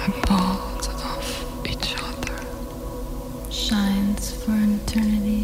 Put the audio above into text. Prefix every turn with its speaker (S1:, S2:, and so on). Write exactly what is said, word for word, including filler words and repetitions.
S1: thought of each other
S2: shines for an eternity.